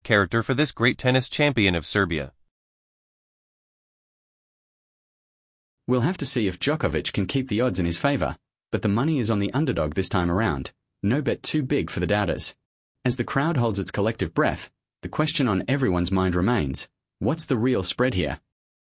character for this great tennis champion of Serbia. We'll have to see if Djokovic can keep the odds in his favour, but the money is on the underdog this time around. No bet too big for the doubters. As the crowd holds its collective breath, the question on everyone's mind remains, what's the real spread here?